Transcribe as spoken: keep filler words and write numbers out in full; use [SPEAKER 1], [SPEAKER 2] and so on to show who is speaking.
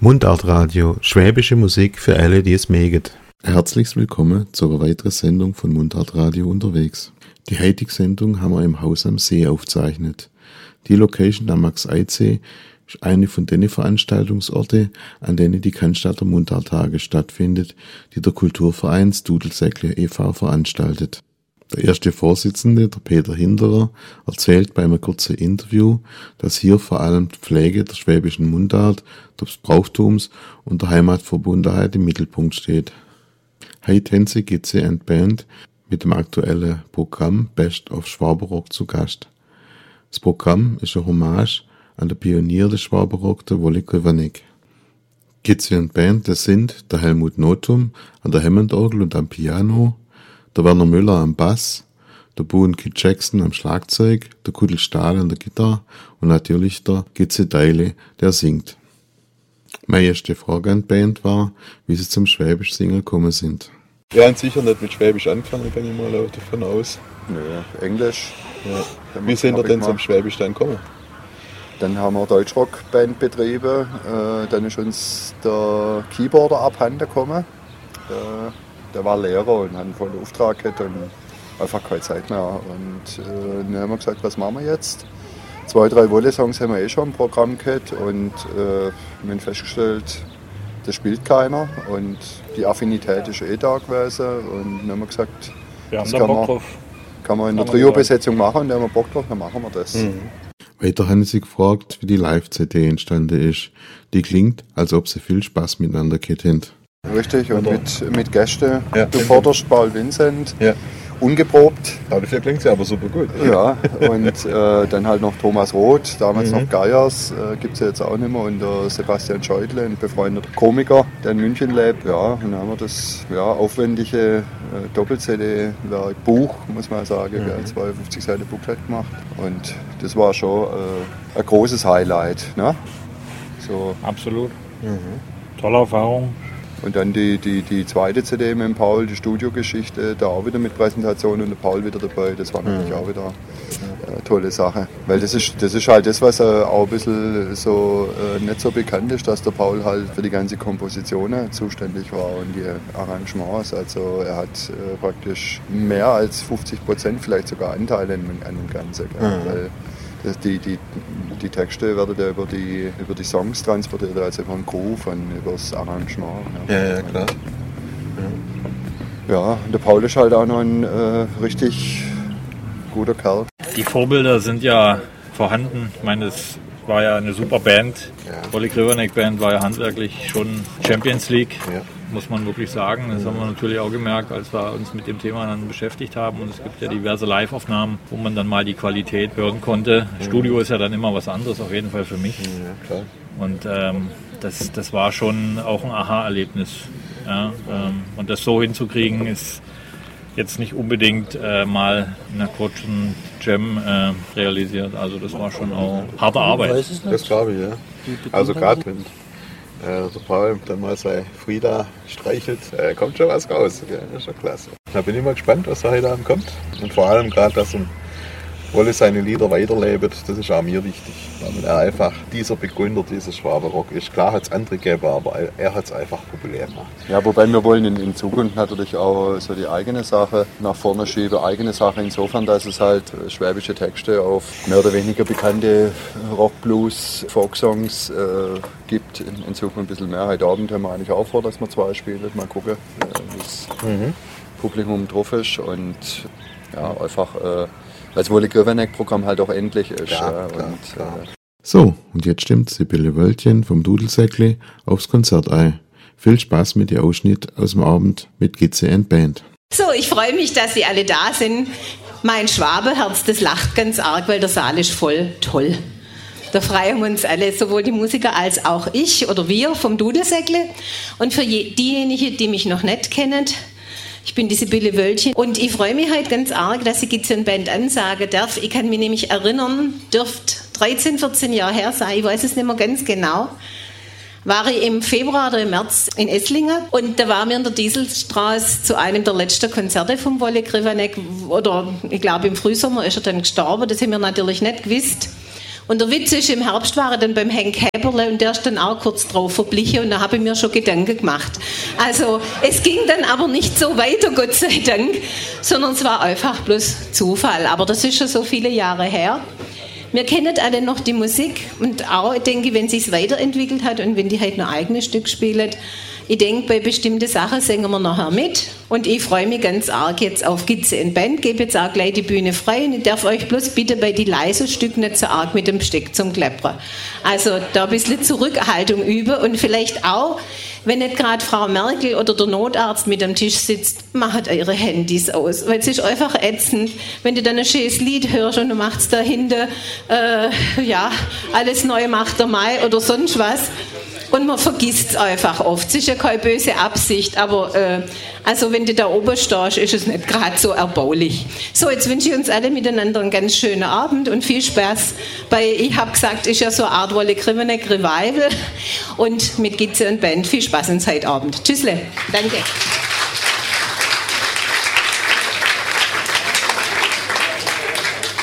[SPEAKER 1] Mundartradio, schwäbische Musik für alle, die es mögen. Herzlich willkommen zu einer weiteren Sendung von Mundartradio unterwegs. Die heutige Sendung haben wir im Haus am See aufgezeichnet. Die Location am Max-Eid-See ist eine von den Veranstaltungsorten, an denen die Cannstatter Mundarttage stattfindet, die der Kulturverein Dudelsäckle e V veranstaltet. Der erste Vorsitzende, der Peter Hinderer, erzählt bei einem kurzen Interview, dass hier vor allem die Pflege der schwäbischen Mundart, des Brauchtums und der Heimatverbundenheit im Mittelpunkt steht. Heute haben sie Gitze and Band mit dem aktuellen Programm Best of Schwaberrock zu Gast. Das Programm ist eine Hommage an den Pionier des Schwaberrock, der Wolli Krivanek. Gitze and Band, das sind der Helmut Notum an der Hammondorgel und am Piano, der Werner Müller am Bass, der Boone Kid Jackson am Schlagzeug, der Kudel Stahl an der Gitarre und natürlich der Gitze Deile, der singt. Meine erste Frage an die Band war, wie sie zum Schwäbisch Singen gekommen sind.
[SPEAKER 2] Wir haben sicher nicht mit Schwäbisch angefangen, gehe ich mal davon aus.
[SPEAKER 3] Nö, Englisch.
[SPEAKER 2] Ja. Wie sind wir denn zum Schwäbisch dann gekommen?
[SPEAKER 3] Dann haben wir Deutschrock-Band betrieben, äh, dann ist uns der Keyboarder abhanden gekommen. Äh, Der war Lehrer und hat einen vollen Auftrag gehabt und einfach keine Zeit mehr. Und äh, dann haben wir gesagt, was machen wir jetzt? Zwei, drei Wolle-Songs haben wir eh schon im Programm gehabt und äh, wir haben festgestellt, das spielt keiner und die Affinität ist eh da gewesen. Und dann haben wir gesagt,
[SPEAKER 4] wir haben
[SPEAKER 3] das
[SPEAKER 4] da
[SPEAKER 3] kann,
[SPEAKER 4] Bock
[SPEAKER 3] man,
[SPEAKER 4] drauf.
[SPEAKER 3] kann man in der Trio-Besetzung machen und dann haben wir Bock drauf, dann machen wir das.
[SPEAKER 2] Mhm.
[SPEAKER 1] Weiter haben sie gefragt, wie die Live-C D entstanden ist. Die klingt, als ob sie viel Spaß miteinander gehabt haben.
[SPEAKER 3] Richtig, und mit, mit Gästen.
[SPEAKER 2] Ja.
[SPEAKER 3] Du forderst Paul Vincent,
[SPEAKER 2] Ja.
[SPEAKER 3] ungeprobt.
[SPEAKER 2] Aber dafür klingt sie aber super gut.
[SPEAKER 3] Ja, und äh, dann halt noch Thomas Roth, damals
[SPEAKER 2] Mhm.
[SPEAKER 3] noch Geiers, äh, gibt es ja jetzt auch nicht mehr, und der Sebastian Scheutle, ein befreundeter Komiker, der in München lebt. Ja, und dann haben wir das ja, aufwendige äh, Doppel-C D-Werk, Buch, muss man sagen,
[SPEAKER 2] Mhm.
[SPEAKER 3] ja, zweihundertfünfzig Seiten Booklet gemacht. Und das war schon äh, ein großes Highlight. Ne? So.
[SPEAKER 4] Absolut.
[SPEAKER 2] Mhm.
[SPEAKER 4] Tolle Erfahrung.
[SPEAKER 3] Und dann die, die, die zweite C D mit dem Paul, die Studiogeschichte, da auch wieder mit Präsentation und der Paul wieder dabei. Das war natürlich auch wieder eine tolle Sache. Weil das ist, das ist halt das, was äh, auch ein bisschen so äh, nicht so bekannt ist, dass der Paul halt für die ganze Kompositionen zuständig war und die Arrangements. Also er hat äh, praktisch mehr als fünfzig Prozent vielleicht sogar Anteile an, an dem Ganzen. Gell?
[SPEAKER 2] Mhm.
[SPEAKER 3] Weil das, die, die, die Texte werden ja über die, über die Songs transportiert, also über den Groove und über das Arrangement.
[SPEAKER 2] Ja, ja, klar.
[SPEAKER 3] Ja, und der Paul ist halt auch noch ein äh, richtig guter Kerl.
[SPEAKER 4] Die Vorbilder sind ja vorhanden. Ich meine, es war ja eine super Band.
[SPEAKER 2] Ja.
[SPEAKER 4] Wolli Krivanek Band war ja handwerklich schon Champions League,
[SPEAKER 2] Ja.
[SPEAKER 4] muss man wirklich sagen. Das haben wir natürlich auch gemerkt, als wir uns mit dem Thema dann beschäftigt haben. Und es gibt ja diverse Live-Aufnahmen, wo man dann mal die Qualität hören konnte. Studio ist ja dann immer was anderes, auf jeden Fall für mich.
[SPEAKER 2] Ja, klar.
[SPEAKER 4] Und ähm, das, das war schon auch ein Aha-Erlebnis. Ja, ähm, und das so hinzukriegen, ist jetzt nicht unbedingt äh, mal in einer kurzen Jam äh, realisiert. Also das war schon auch harte Arbeit.
[SPEAKER 2] Das glaube ich, ja. Also gerade wenn äh, der Paul dann mal seine Frieda streichelt, äh, kommt schon was raus. Gell? Das ist schon klasse. Da bin ich mal gespannt, was da heute Abend kommt. Und vor allem gerade, dass er Wolli seine Lieder weiterlebt, das ist auch mir wichtig. Weil er einfach dieser Begründer dieses Schwaberrock ist. Klar hat es andere gegeben, aber er hat es einfach populär gemacht.
[SPEAKER 3] Ja, wobei wir wollen in, in Zukunft natürlich auch so die eigene Sache nach vorne schieben. Eigene Sache insofern, dass es halt schwäbische Texte auf mehr oder weniger bekannte Rock, Blues, Folksongs äh, gibt. In, in Zukunft ein bisschen mehr. Heute Abend haben wir eigentlich auch vor, dass wir zwei spielen. Mal gucken, äh, wie das mhm. Publikum drauf ist. Und ja, einfach äh, weil das Wolli Krivanek-Programm halt auch endlich ist.
[SPEAKER 2] Ja,
[SPEAKER 3] ja,
[SPEAKER 2] klar,
[SPEAKER 3] und,
[SPEAKER 2] klar.
[SPEAKER 3] Äh,
[SPEAKER 1] So, und jetzt stimmt Sibylle Wöltchen vom Dudelsäckle aufs Konzert ein. Viel Spaß mit dem Ausschnitt aus dem Abend mit Gitze and Band.
[SPEAKER 5] So, ich freue mich, dass Sie alle da sind. Mein Schwaberherz, das lacht ganz arg, weil der Saal ist voll toll. Da freuen wir uns alle, sowohl die Musiker als auch ich oder wir vom Dudelsäckle. Und für je, diejenigen, die mich noch nicht kennen, ich bin die Sibylle Wöltchen und ich freue mich halt ganz arg, dass ich Gitze and Band ansagen darf. Ich kann mich nämlich erinnern, dürfte dreizehn, vierzehn Jahre her sein, ich weiß es nicht mehr ganz genau, war ich im Februar oder im März in Esslingen und da waren wir in der Dieselstraße zu einem der letzten Konzerte vom Wolli Krivanek, oder ich glaube im Frühsommer ist er dann gestorben, das haben wir natürlich nicht gewusst. Und der Witz ist, im Herbst war er dann beim Henk Heberle und der ist dann auch kurz drauf verblichen und da habe ich mir schon Gedanken gemacht. Also es ging dann aber nicht so weiter, Gott sei Dank, sondern es war einfach bloß Zufall. Aber das ist schon so viele Jahre her. Wir kennen alle noch die Musik und auch, ich denke, wenn sie es weiterentwickelt hat und wenn die halt noch eigene Stück spielen, ich denke, bei bestimmten Sachen singen wir nachher mit. Und ich freue mich ganz arg jetzt auf Gitze und Band. Gebe jetzt auch gleich die Bühne frei. Und ich darf euch bloß bitte bei die leisen Stücken nicht so arg mit dem Steck zum Kleppern. Also da ein bisschen Zurückhaltung üben. Und vielleicht auch, wenn nicht gerade Frau Merkel oder der Notarzt mit am Tisch sitzt, macht eure Handys aus. Weil es ist einfach ätzend, wenn du dann ein schönes Lied hörst und du machst dahinter, äh, ja, alles neu macht der Mai oder sonst was. Und man vergisst es einfach oft. Es ist ja keine böse Absicht, aber äh, also wenn du da oben stehst, ist es nicht gerade so erbaulich. So, jetzt wünsche ich uns alle miteinander einen ganz schönen Abend und viel Spaß bei, ich habe gesagt, ist ja so eine Art Wolle Kriveneck Revival und mit Gitze und Band viel Spaß ins heute Abend. Tschüssle, danke.